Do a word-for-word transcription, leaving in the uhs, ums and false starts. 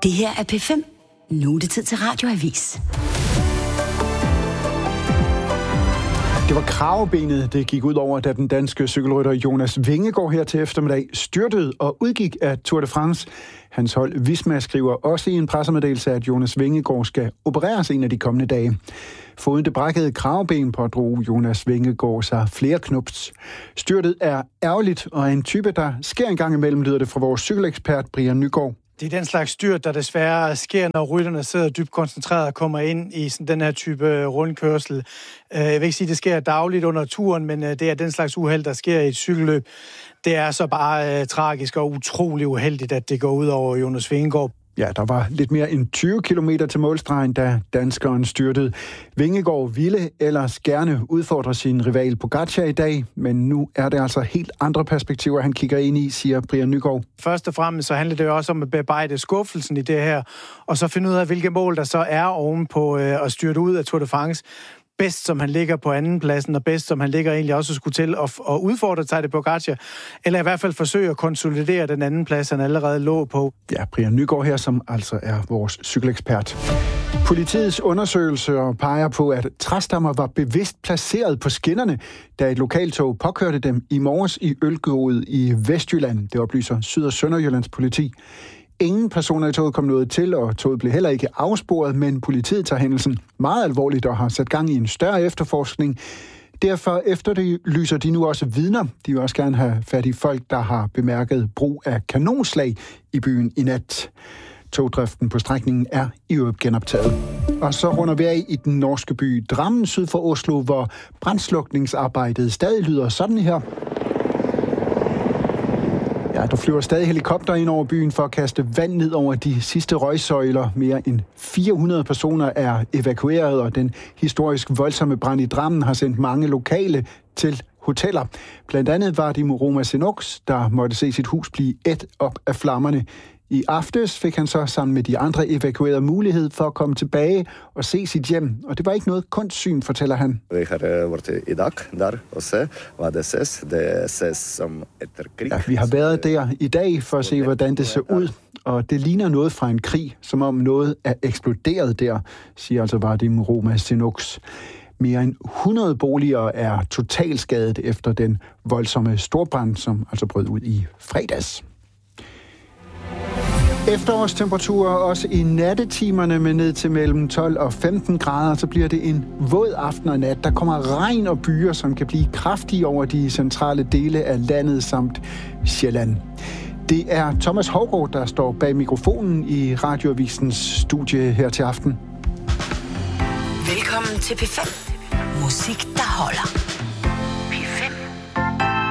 Det her er P fem. Nu er det tid til Radioavis. Det var kravebenet, det gik ud over, da den danske cykelrytter Jonas Vingegaard her til eftermiddag styrtede og udgik af Tour de France. Hans hold Visma skriver også i en pressemeddelelse, at Jonas Vingegaard skal opereres en af de kommende dage. Foruden det brækkede kraveben pådrog Jonas Vingegaard sig flere knups. Styrtet er ærgerligt og er en type, der sker en gang imellem, lyder det fra vores cykelekspert Brian Nygaard. Det er den slags styrt, der desværre sker, når rytterne sidder dybt koncentreret og kommer ind i sådan den her type rundkørsel. Jeg vil ikke sige, at det sker dagligt under turen, men det er den slags uheld, der sker i et cykelløb. Det er så bare uh, tragisk og utrolig uheldigt, at det går ud over Jonas Vingegaard. Ja, der var lidt mere end tyve kilometer til målstregen, da danskeren styrtede. Vingegaard ville ellers gerne udfordre sin rival Pogačar i dag, men nu er det altså helt andre perspektiver, han kigger ind i, siger Brian Nygaard. Først og fremmest så handler det jo også om at bearbejde skuffelsen i det her, og så finde ud af, hvilke mål der så er oven på øh, at styrte ud af Tour de France. Bedst, som han ligger på anden pladsen, og bedst, som han ligger egentlig også skulle til at, at udfordre sig det Pogačar, eller i hvert fald forsøge at konsolidere den anden plads, han allerede lå på. Ja, Brian Nygaard her, som altså er vores cykelekspert. Politiets undersøgelser peger på, at træstammer var bevidst placeret på skinnerne, da et lokaltog påkørte dem i morges i Ølgod i Vestjylland. Det oplyser Syd- og Sønderjyllands politi. Ingen personer i toget kom noget til, og toget blev heller ikke afsporet, men politiet tager hændelsen meget alvorligt og har sat gang i en større efterforskning. Derfor efterlyser de nu også vidner. De vil også gerne have fat i folk, der har bemærket brug af kanonslag i byen i nat. Togdriften på strækningen er i øvrigt genoptaget. Og så runder vi af i den norske by Drammen syd for Oslo, hvor brandslukningsarbejdet stadig lyder sådan her. Ja, der flyver stadig helikopter ind over byen for at kaste vand ned over de sidste røgsøjler. Mere end fire hundrede personer er evakueret, og den historisk voldsomme brand i Drammen har sendt mange lokale til hoteller. Blandt andet var det Roma Sinox, der måtte se sit hus blive ædt op af flammerne. I aftes fik han så sammen med de andre evakuerede mulighed for at komme tilbage og se sit hjem. Og det var ikke noget kunstsyn, fortæller han. Vi har været i dag der og se, hvad det ses. Det ses som etter krig. Ja, vi har været der i dag for at se, hvordan det ser ud. Og det ligner noget fra en krig, som om noget er eksploderet der, siger altså Vadim Roma Sinox. Mere end hundrede boliger er totalskadet efter den voldsomme storbrand, som altså brød ud i fredags. Efterårstemperaturer også i nattetimerne med ned til mellem tolv og femten grader, så bliver det en våd aften og nat. Der kommer regn og byer, som kan blive kraftige over de centrale dele af landet samt Sjælland. Det er Thomas Haugaard, der står bag mikrofonen i Radioavisens studie her til aften. Velkommen til P fem. Musik, der holder.